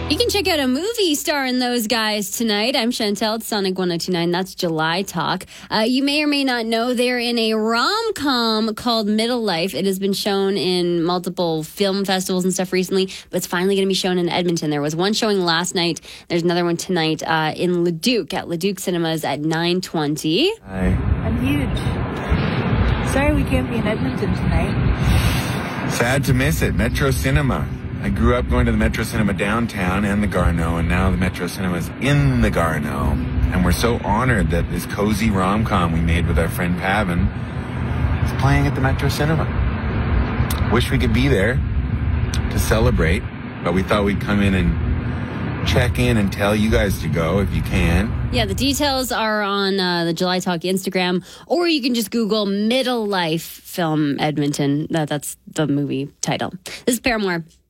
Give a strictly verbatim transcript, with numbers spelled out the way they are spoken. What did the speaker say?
You can check out a movie starring those guys tonight. I'm Chantel at Sonic one oh two point nine. That's July Talk. Uh, you may or may not know they're in a rom-com called Middle Life. It has been shown in multiple film festivals and stuff recently, but it's finally going to be shown in Edmonton. There was one showing last night. There's another one tonight uh, in Leduc at Leduc Cinemas at nine twenty. Hi. I'm huge. Sorry we can't be in Edmonton tonight. Sad to miss it. Metro Cinema. I grew up going to the Metro Cinema downtown and the Garneau, and now the Metro Cinema is in the Garneau. And we're so honored that this cozy rom-com we made with our friend Pavan is playing at the Metro Cinema. Wish we could be there to celebrate, but we thought we'd come in and check in and tell you guys to go if you can. Yeah, the details are on uh, the July Talk Instagram, or you can just Google Middle Life Film Edmonton. That, that's the movie title. This is Paramore.